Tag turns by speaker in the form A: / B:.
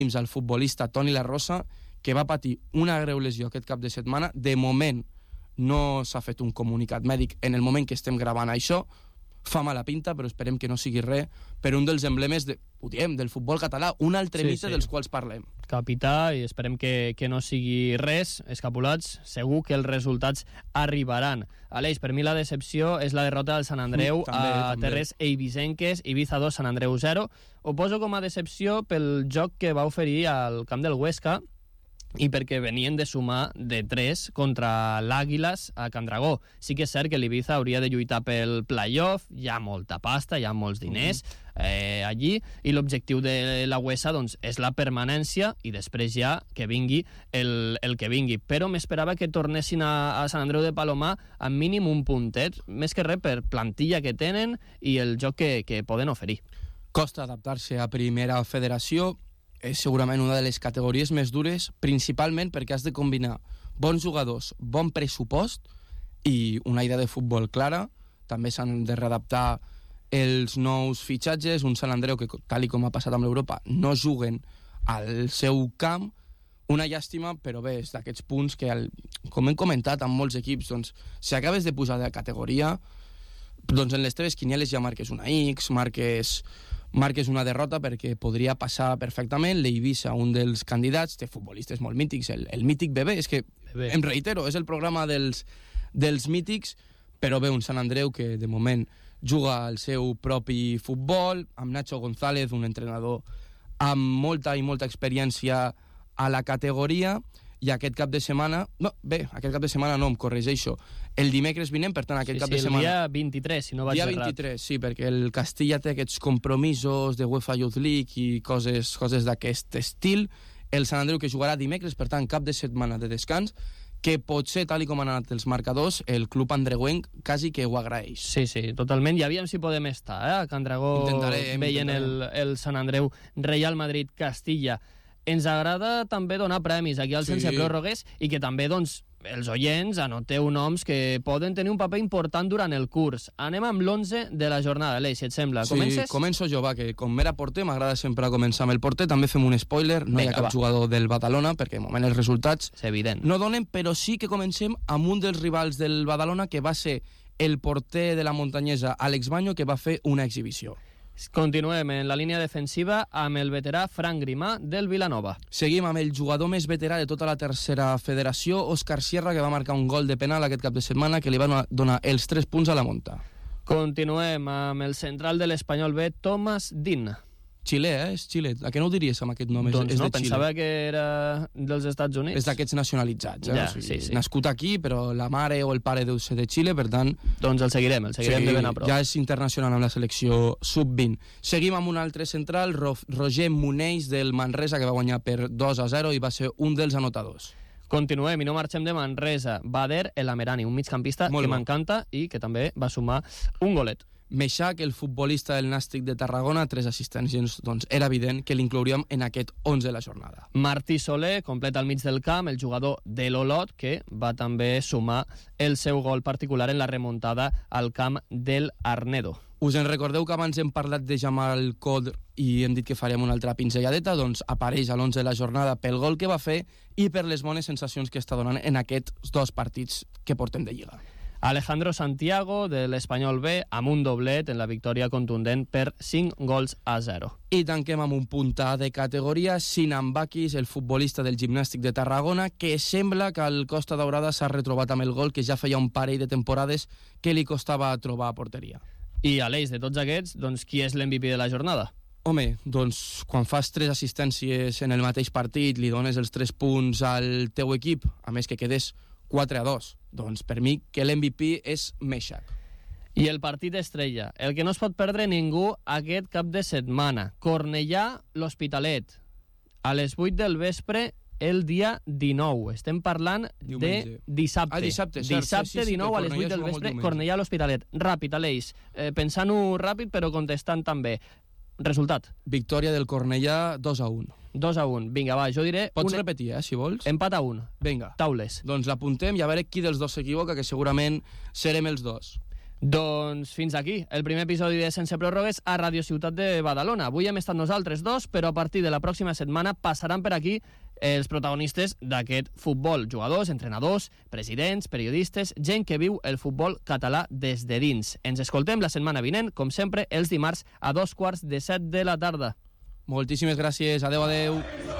A: al futbolista Toni La Rosa, que va patir una greu lesió aquest cap de setmana. De moment no s'ha fet un comunicat mèdic en el moment que estem gravant això. Fa mala pinta, però esperem que no sigui res per un dels emblemes del futbol català, un altre mite dels quals parlem.
B: Capità, i esperem que no sigui res, escapulats, segur que els resultats arribaran. Aleix, per mi la decepció és la derrota del Sant Andreu a terres eivissenques, Ibiza 2, Sant Andreu 0. Ho poso com a decepció pel joc que va oferir al camp del Huesca, i perquè venien de sumar de 3 contra l'Àguiles a Can Dragó. Sí que és cert que l'Ibiza hauria de lluitar pel playoff, hi ha molta pasta, hi ha molts diners allí, i l'objectiu de la UEFA doncs, és la permanència, i després ja que vingui el que vingui. Però m'esperava que tornessin a Sant Andreu de Palomar amb mínim un puntet, més que res per plantilla que tenen i el joc que poden oferir.
A: Costa adaptar-se a primera federació, és segurament una de les categories més dures, principalment perquè has de combinar bons jugadors, bon pressupost i una idea de futbol clara. També s'han de readaptar els nous fitxatges, un Sant Andreu que, tal com ha passat amb l'Europa, no juguen al seu camp. Una llàstima, però bé, és d'aquests punts que, com hem comentat amb molts equips, doncs, si acabes de pujar de categoria, doncs en les teves quinieles ja marques una X, marques una derrota, perquè podria passar perfectament. L'Eivissa, un dels candidats, té futbolistes molt mítics, el mític Bebé, és que, em reitero, és el programa dels mítics, però bé, un Sant Andreu que de moment juga al seu propi futbol, amb Nacho González, un entrenador amb molta i molta experiència a la categoria, i aquest cap de setmana... aquest cap de setmana no, em corregeixo. El dimecres vinent, per tant, aquest cap de setmana...
B: el dia 23, si no vaig errat.
A: Dia 23, sí, perquè el Castilla té aquests compromisos de UEFA Youth League i coses d'aquest estil. El Sant Andreu que jugarà dimecres, per tant, cap de setmana de descans, que potser, tal com han anat els marcadors, el club andreuenc quasi que ho agraeix.
B: Sí, totalment. I aviam si podem estar, a Can Dragó, veient el Sant Andreu Real Madrid-Castilla. Ens agrada també donar premis aquí al Sense Pròrrogues, i que també, doncs, els oients anoteu noms que poden tenir un paper important durant el curs. Anem amb l'11 de la jornada, Aleix, si et sembla. Comences?
A: Sí, començo jo, va, que com era porter, m'agrada sempre començar amb el porter. També fem un spoiler, no hi ha cap jugador del Badalona, perquè de moment els resultats no donen, però sí que comencem amb un dels rivals del Badalona, que va ser el porter de la muntanyesa, Àlex Baño, que va fer una exhibició.
B: Continuem en la línia defensiva amb el veterà Frank Grimà del Vilanova.
A: Seguim amb el jugador més veterà de tota la tercera federació, Òscar Sierra, que va marcar un gol de penal aquest cap de setmana que li va donar els 3 punts a la Monta.
B: Continuem amb el central de l'Espanyol B, Thomas Din.
A: Xilè, és Xilè. A què no ho diries amb aquest nom?
B: Doncs
A: és
B: no,
A: de Xile.
B: pensava que era dels Estats Units.
A: És d'aquests nacionalitzats,
B: Ja,
A: o sigui,
B: sí.
A: nascut aquí, però la mare o el pare deu ser de Xile, per tant...
B: Doncs el seguirem de ben a prop.
A: Ja és internacional amb la selecció sub-20. Seguim amb un altre central, Roger Moneix del Manresa, que va guanyar per 2-0 i va ser un dels anotadors.
B: Continuem i no marxem de Manresa. Bader El Amerani, un migcampista que m'encanta i que també va sumar un golet.
A: Meixac, el futbolista del Nàstic de Tarragona, 3 assistències, doncs era evident que l'inclouríem en aquest 11 de la jornada.
B: Martí Soler, complet al mig del camp, el jugador de l'Olot, que va també sumar el seu gol particular en la remuntada al camp del Arnedo.
A: Us en recordeu que abans hem parlat de Jamal Codr i hem dit que faríem una altra pinzelladeta? Doncs apareix a l'11 de la jornada pel gol que va fer i per les bones sensacions que està donant en aquests 2 partits que portem de Lliga.
B: Alejandro Santiago, de l'Espanyol B, amb un doblet en la victòria contundent per 5-0.
A: I tanquem amb un puntà de categoria, Sinan Bakis, el futbolista del Gimnàstic de Tarragona, que sembla que al Costa Daurada s'ha retrobat amb el gol que ja feia un parell de temporades que li costava trobar a porteria.
B: I Aleix, de tots aquests, doncs qui és l'MVP de la jornada?
A: Home, doncs quan fas 3 assistències en el mateix partit, li dones els 3 punts al teu equip, a més que quedes 4-2. Doncs per mi que l'MVP és Meixac.
B: I el partit estrella, el que no es pot perdre ningú aquest cap de setmana. Cornellà, l'Hospitalet. A les 8 del vespre, el dia 19. Estem parlant de dissabte.
A: Dissabte,
B: Dissabte 19 a les 8 del vespre, Cornellà, l'Hospitalet. Ràpid, Aleix. Pensant-ho ràpid, però contestant també. Resultat.
A: Victòria del Cornellà 2-1.
B: 2-1. Vinga, va, jo diré...
A: Pots repetir, si vols.
B: Empat a 1.
A: Vinga.
B: Taules.
A: Doncs l'apuntem i a veure qui dels dos s'equivoca, que segurament serem els dos.
B: Doncs fins aquí el primer episodi de Sense Pròrrogues a Radio Ciutat de Badalona. Avui hem estat nosaltres dos, però a partir de la pròxima setmana passaran per aquí els protagonistes d'aquest futbol. Jugadors, entrenadors, presidents, periodistes, gent que viu el futbol català des de dins. Ens escoltem la setmana vinent, com sempre, els dimarts a 2:15 de la tarda.
A: Moltíssimes gràcies. Adeu, adeu.